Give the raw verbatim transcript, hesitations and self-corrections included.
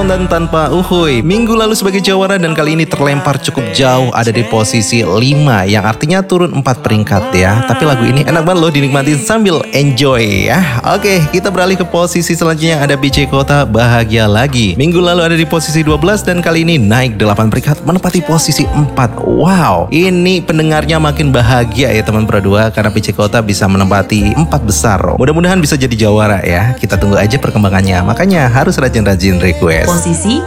mantan tanpa uhuy. Minggu lalu sebagai jawara dan kali ini terlempar cukup jauh, ada di posisi lima, yang artinya turun empat peringkat ya. Tapi lagu ini enak banget loh dinikmati sambil enjoy ya. Oke, kita beralih ke posisi selanjutnya, ada B C Kota Bahagia Lagi. Minggu lalu ada di posisi dua belas dan kali ini naik delapan peringkat menempati posisi empat. Wow, ini pendengarnya makin bahagia ya teman Pro dua karena B C Kota bisa menempati empat besar. Mudah-mudahan bisa jadi jawara ya. Kita tunggu aja perkembangannya. Makanya harus rajin-rajin request. Posisi